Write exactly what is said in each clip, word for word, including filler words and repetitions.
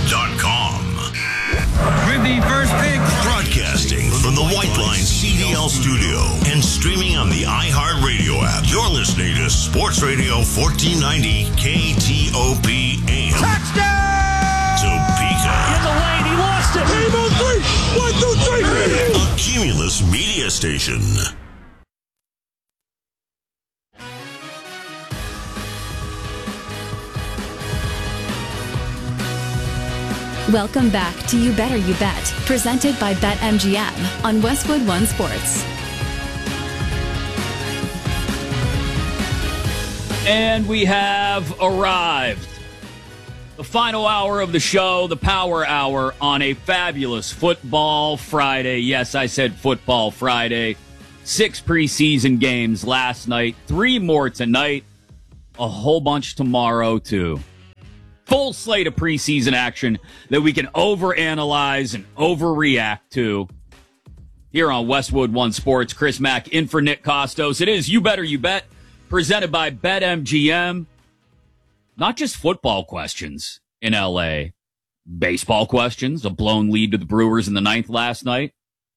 dot com. With the first pick. Broadcasting from the White Line C D L studio and streaming on the iHeartRadio app. You're listening to Sports Radio fourteen ninety K T O P A M. Touchdown! Topeka. In the lane, he lost it. Game on three. One, two, three. A Cumulus media station. Welcome back to You Better You Bet, presented by BetMGM on Westwood One Sports. And we have arrived. The final hour of the show, the Power Hour, on a fabulous Football Friday. Yes, I said Football Friday. Six preseason games last night, three more tonight, a whole bunch tomorrow, too. Full slate of preseason action that we can overanalyze and overreact to. Here on Westwood One Sports, Chris Mack in for Nick Kostos. It is You Better You Bet, presented by BetMGM. Not just football questions in L A. Baseball questions, a blown lead to the Brewers in the ninth last night.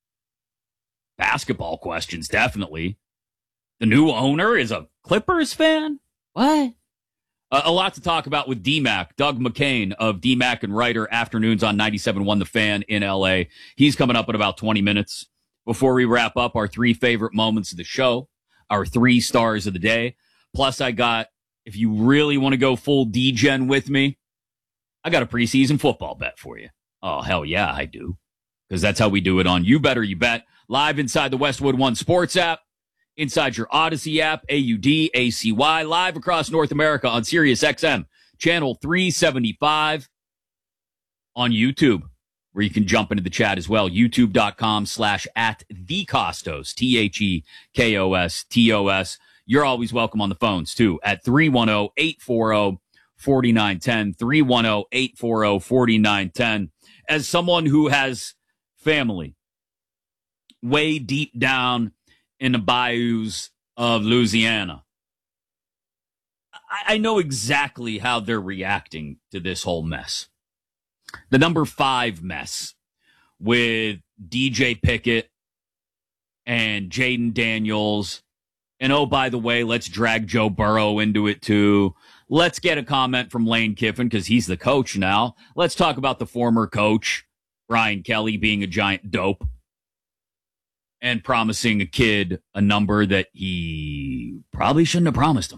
Basketball questions, definitely. The new owner is a Clippers fan? What? Uh, a lot to talk about with D-Mac, Doug McCain of D-Mac and Writer Afternoons on ninety-seven point one The Fan in L A. He's coming up in about twenty minutes. Before we wrap up, our three favorite moments of the show, our three stars of the day. Plus, I got, if you really want to go full D-Gen with me, I got a preseason football bet for you. Oh, hell yeah, I do. Because that's how we do it on You Better You Bet, live inside the Westwood One Sports app. Inside your Odyssey app, A U D A C Y, live across North America on Sirius X M, channel three seventy-five, on YouTube, where you can jump into the chat as well, youtube.com slash at the Kostos, T H E K O S T O S. You're always welcome on the phones, too, at three one zero, eight four zero, four nine one zero, three one zero, eight four zero, four nine one zero. As someone who has family way deep down in the bayous of Louisiana, I, I know exactly how they're reacting to this whole mess. The number five mess with D J Pickett and Jaden Daniels. And oh, by the way, let's drag Joe Burrow into it too. Let's get a comment from Lane Kiffin because he's the coach now. Let's talk about the former coach, Brian Kelly, being a giant dope and promising a kid a number that he probably shouldn't have promised him.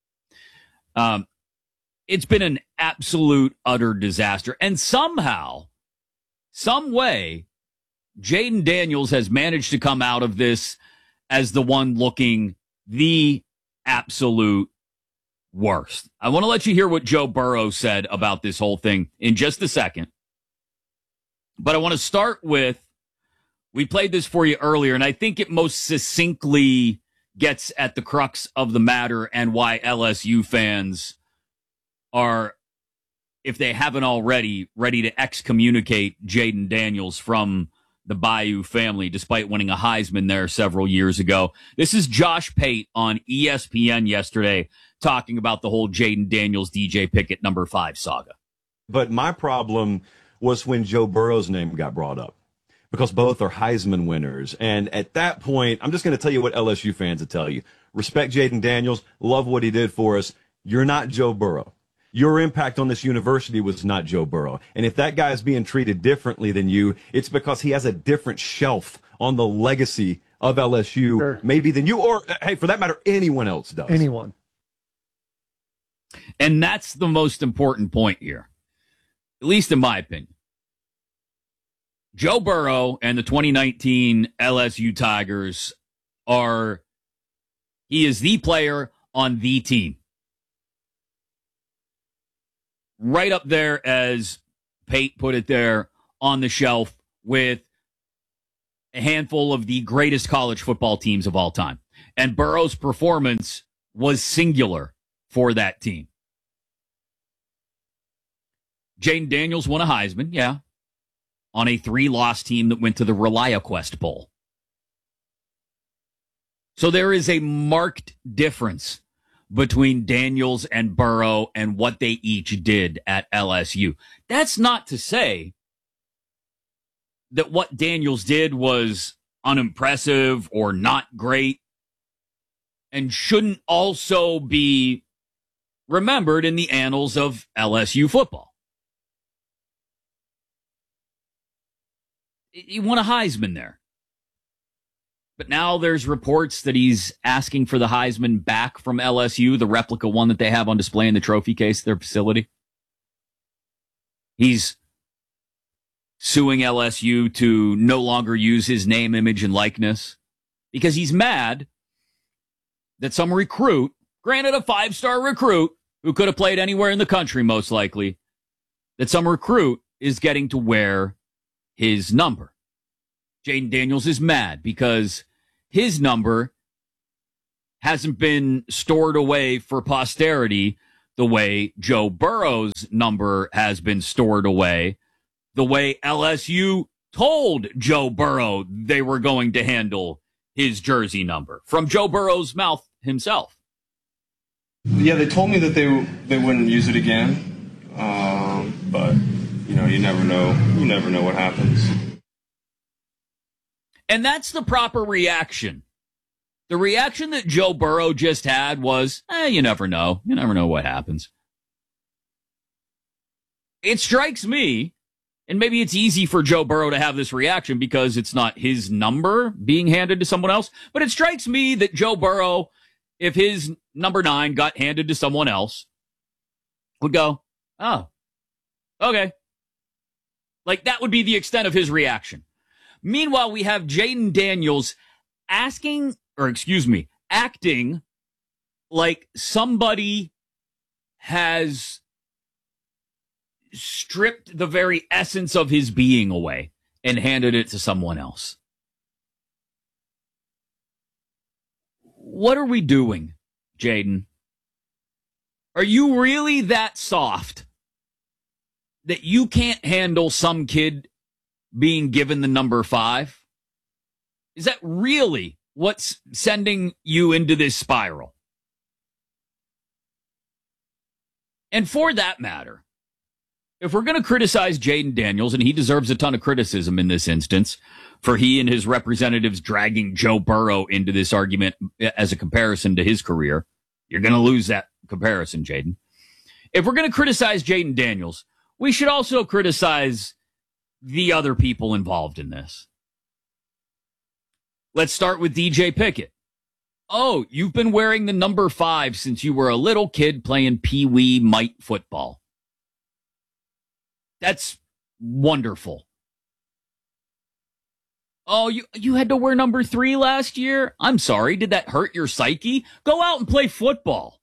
Um, it's been an absolute, utter disaster. And somehow, some way, Jaden Daniels has managed to come out of this as the one looking the absolute worst. I want to let you hear what Joe Burrow said about this whole thing in just a second. But I want to start with, we played this for you earlier, and I think it most succinctly gets at the crux of the matter and why L S U fans are, if they haven't already, ready to excommunicate Jaden Daniels from the Bayou family, despite winning a Heisman there several years ago. This is Josh Pate on E S P N yesterday talking about the whole Jaden Daniels, D J Pickett number five saga. But my problem was when Joe Burrow's name got brought up, because both are Heisman winners. And at that point, I'm just going to tell you what L S U fans will tell you. Respect Jaden Daniels. Love what he did for us. You're not Joe Burrow. Your impact on this university was not Joe Burrow. And if that guy is being treated differently than you, it's because he has a different shelf on the legacy of L S U, sure, maybe than you, or, hey, for that matter, anyone else does. Anyone. And that's the most important point here, at least in my opinion. Joe Burrow and the twenty nineteen L S U Tigers are, he is the player on the team. Right up there, as Pate put it there, on the shelf with a handful of the greatest college football teams of all time. And Burrow's performance was singular for that team. Jaden Daniels won a Heisman, yeah, on a three-loss team that went to the ReliaQuest Bowl. So there is a marked difference between Daniels and Burrow and what they each did at L S U. That's not to say that what Daniels did was unimpressive or not great and shouldn't also be remembered in the annals of L S U football. He won a Heisman there. But now there's reports that he's asking for the Heisman back from L S U, the replica one that they have on display in the trophy case at their facility. He's suing L S U to no longer use his name, image, and likeness because he's mad that some recruit, granted a five-star recruit who could have played anywhere in the country most likely, that some recruit is getting to wear his number. Jayden Daniels is mad because his number hasn't been stored away for posterity the way Joe Burrow's number has been stored away, the way L S U told Joe Burrow they were going to handle his jersey number from Joe Burrow's mouth himself. Yeah, they told me that they they wouldn't use it again, um, but you know, you never know. You never know what happens. And that's the proper reaction. The reaction that Joe Burrow just had was, eh, you never know. You never know what happens. It strikes me, and maybe it's easy for Joe Burrow to have this reaction because it's not his number being handed to someone else, but it strikes me that Joe Burrow, if his number nine got handed to someone else, would go, oh, okay. Like, that would be the extent of his reaction. Meanwhile, we have Jayden Daniels asking, or excuse me, acting like somebody has stripped the very essence of his being away and handed it to someone else. What are we doing, Jayden? Are you really that soft that you can't handle some kid being given the number five? Is that really what's sending you into this spiral? And for that matter, if we're going to criticize Jayden Daniels, and he deserves a ton of criticism in this instance for he and his representatives dragging Joe Burrow into this argument as a comparison to his career, you're going to lose that comparison, Jayden. If we're going to criticize Jayden Daniels, we should also criticize the other people involved in this. Let's start with D J Pickett. Oh, you've been wearing the number five since you were a little kid playing pee-wee mite football. That's wonderful. Oh, you, you had to wear number three last year? I'm sorry, did that hurt your psyche? Go out and play football.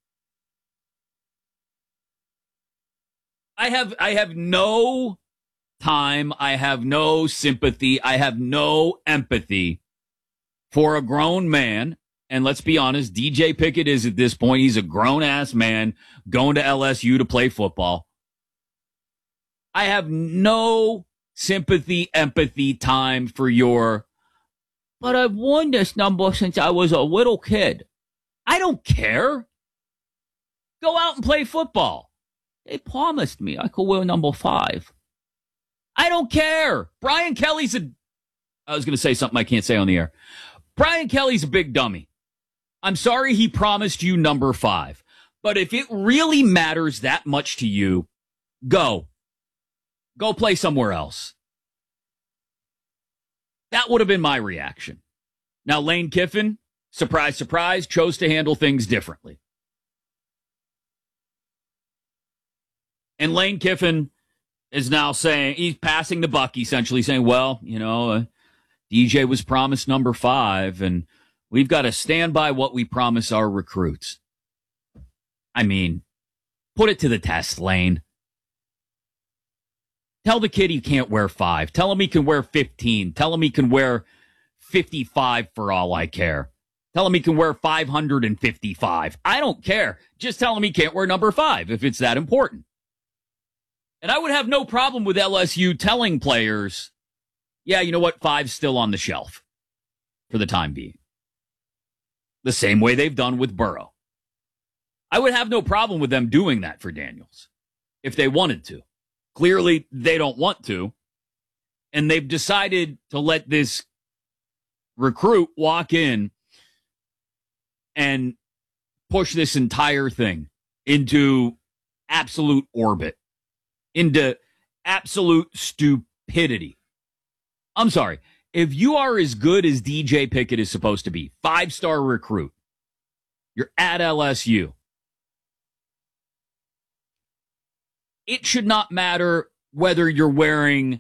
I have, I have no time, I have no sympathy, I have no empathy for a grown man, and let's be honest, D J Pickett is at this point, he's a grown-ass man going to L S U to play football. I have no sympathy, empathy, time for your, but I've worn this number since I was a little kid. I don't care. Go out and play football. They promised me I could wear number five. I don't care. Brian Kelly's a, I was going to say something I can't say on the air. Brian Kelly's a big dummy. I'm sorry he promised you number five. But if it really matters that much to you, go. Go play somewhere else. That would have been my reaction. Now, Lane Kiffin, surprise, surprise, chose to handle things differently. And Lane Kiffin is now saying, he's passing the buck, essentially saying, well, you know, uh, D J was promised number five, and we've got to stand by what we promise our recruits. I mean, put it to the test, Lane. Tell the kid he can't wear five. Tell him he can wear fifteen. Tell him he can wear fifty-five for all I care. Tell him he can wear five hundred fifty-five. I don't care. Just tell him he can't wear number five if it's that important. And I would have no problem with L S U telling players, yeah, you know what? Five's still on the shelf for the time being. The same way they've done with Burrow. I would have no problem with them doing that for Daniels if they wanted to. Clearly, they don't want to. And they've decided to let this recruit walk in and push this entire thing into absolute orbit, into absolute stupidity. I'm sorry. If you are as good as D J Pickett is supposed to be, five-star recruit, you're at L S U, it should not matter whether you're wearing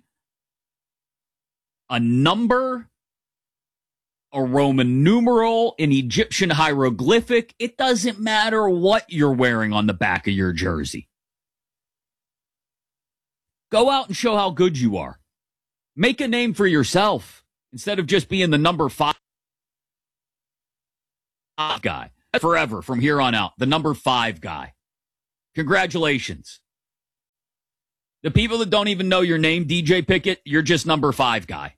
a number, a Roman numeral, an Egyptian hieroglyphic. It doesn't matter what you're wearing on the back of your jersey. Go out and show how good you are. Make a name for yourself instead of just being the number five guy. Forever from here on out, the number five guy. Congratulations. The people that don't even know your name, D J Pickett, you're just number five guy.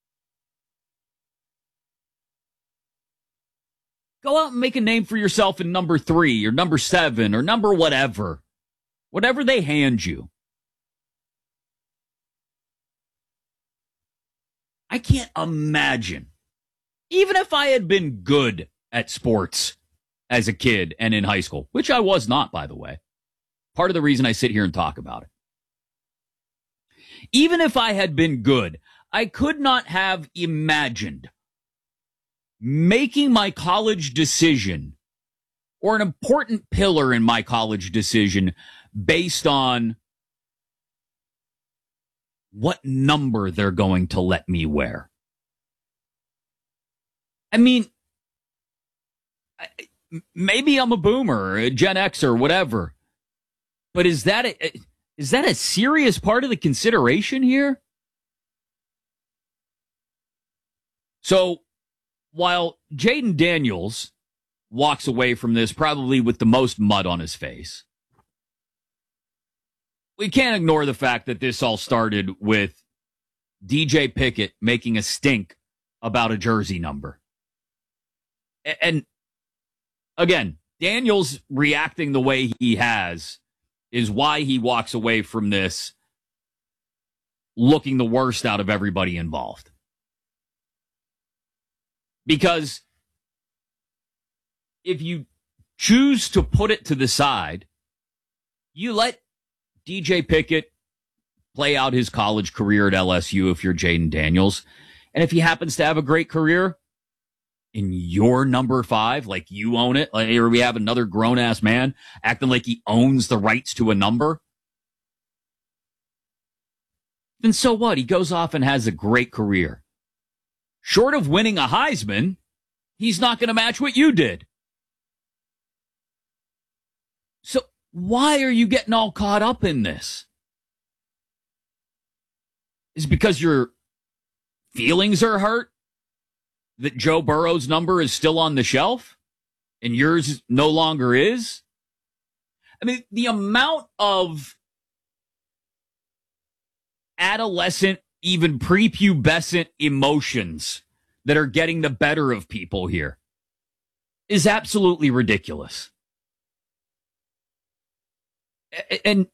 Go out and make a name for yourself in number three or number seven or number whatever. Whatever they hand you. I can't imagine, even if I had been good at sports as a kid and in high school, which I was not, by the way. Part of the reason I sit here and talk about it. Even if I had been good, I could not have imagined making my college decision or an important pillar in my college decision based on what number they're going to let me wear. I mean, maybe I'm a boomer, a Gen X or whatever, but is that a, is that a serious part of the consideration here? So while Jayden Daniels walks away from this probably with the most mud on his face, we can't ignore the fact that this all started with D J Pickett making a stink about a jersey number. And again, Daniels reacting the way he has is why he walks away from this looking the worst out of everybody involved. Because if you choose to put it to the side, you let D J Pickett play out his college career at L S U if you're Jayden Daniels. And if he happens to have a great career in your number five, like you own it, like here we have another grown-ass man acting like he owns the rights to a number, then so what? He goes off and has a great career. Short of winning a Heisman, he's not going to match what you did. So why are you getting all caught up in this? Is it because your feelings are hurt that Joe Burrow's number is still on the shelf and yours no longer is? I mean, the amount of adolescent, even prepubescent emotions that are getting the better of people here is absolutely ridiculous. And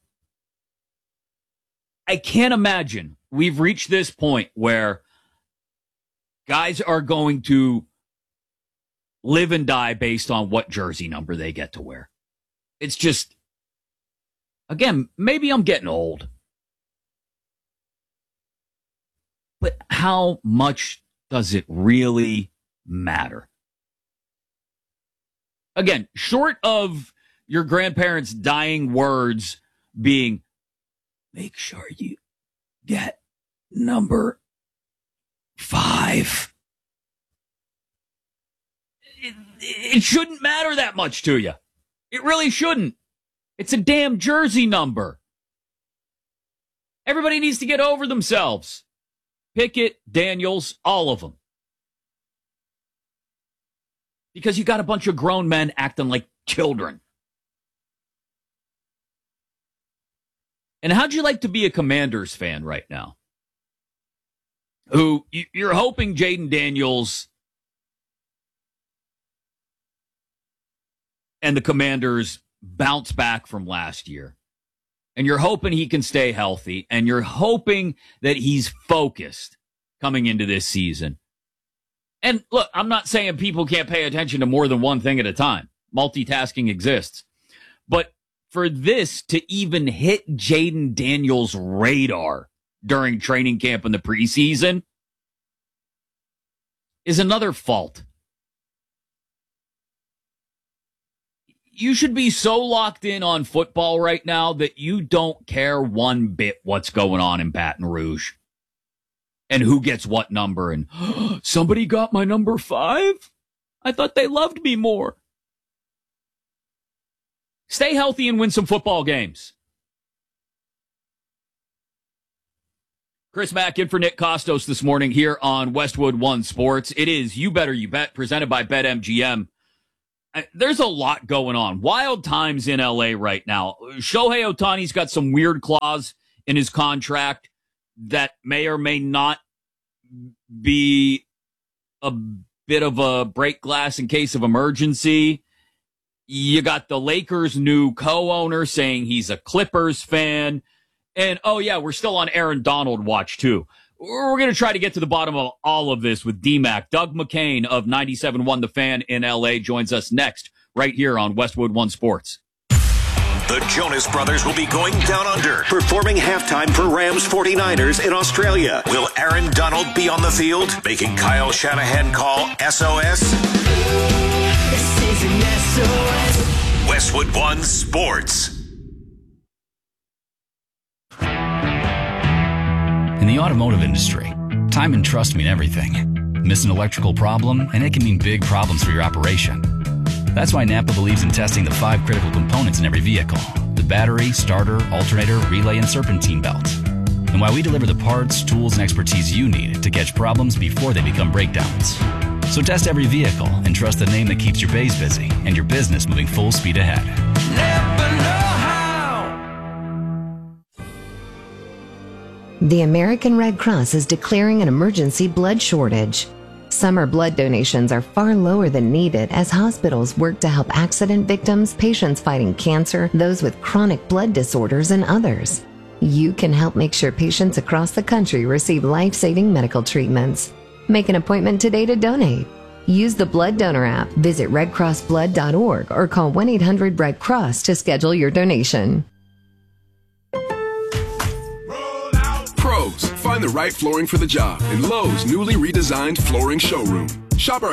I can't imagine we've reached this point where guys are going to live and die based on what jersey number they get to wear. It's just, again, maybe I'm getting old. But how much does it really matter? Again, short of your grandparents' dying words being, make sure you get number five. It, it shouldn't matter that much to you. It really shouldn't. It's a damn jersey number. Everybody needs to get over themselves. Pickett, Daniels, all of them. Because you got a bunch of grown men acting like children. And how'd you like to be a Commanders fan right now? Who you're hoping Jayden Daniels and the Commanders bounce back from last year. And you're hoping he can stay healthy, and you're hoping that he's focused coming into this season. And look, I'm not saying people can't pay attention to more than one thing at a time. Multitasking exists. But for this to even hit Jayden Daniels' radar during training camp in the preseason is another fault. You should be so locked in on football right now that you don't care one bit what's going on in Baton Rouge and who gets what number. And oh, somebody got my number five? I thought they loved me more. Stay healthy and win some football games. Chris Mack in for Nick Costos this morning here on Westwood One Sports. It is You Better You Bet, presented by BetMGM. There's a lot going on. Wild times in L A right now. Shohei Ohtani's got some weird clause in his contract that may or may not be a bit of a break glass in case of emergency. You got the Lakers' new co-owner saying he's a Clippers fan. And, oh, yeah, we're still on Aaron Donald watch, too. We're going to try to get to the bottom of all of this with D-Mac. Doug McCain of ninety-seven point one The Fan in L A joins us next right here on Westwood One Sports. The Jonas Brothers will be going down under, performing halftime for Rams forty-niners in Australia. Will Aaron Donald be on the field, making Kyle Shanahan call S O S? This is an S O S. Westwood One Sports. In the automotive industry, time and trust mean everything. Miss an electrical problem, and it can mean big problems for your operation. That's why Napa believes in testing the five critical components in every vehicle: the battery, starter, alternator, relay, and serpentine belt. And why we deliver the parts, tools, and expertise you need to catch problems before they become breakdowns. So test every vehicle and trust the name that keeps your bays busy and your business moving full speed ahead. Napa know-how. The American Red Cross is declaring an emergency blood shortage. Summer blood donations are far lower than needed as hospitals work to help accident victims, patients fighting cancer, those with chronic blood disorders, and others. You can help make sure patients across the country receive life-saving medical treatments. Make an appointment today to donate. Use the Blood Donor app, visit red cross blood dot org, or call one eight hundred red cross to schedule your donation. Pros, find the right flooring for the job in Lowe's newly redesigned flooring showroom. Shop our